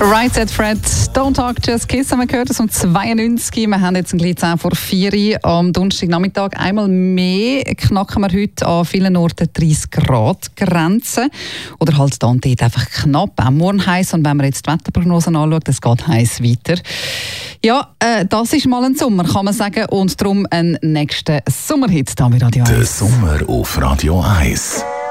Right Said Fred, Don't Talk, Just Kiss haben wir gehört, das um 92. Wir haben jetzt ein bisschen 10 vor 4 Uhr am Donnerstagnachmittag. Einmal mehr knacken wir heute an vielen Orten 30 Grad Grenze. Oder halt dann dort einfach knapp, auch morgen heiß. Und wenn man jetzt die Wetterprognosen anschaut, es geht heiß weiter. Ja, das ist mal ein Sommer, kann man sagen. Und darum ein nächster Sommerhit hier bei Radio 1. Der Sommer auf Radio 1.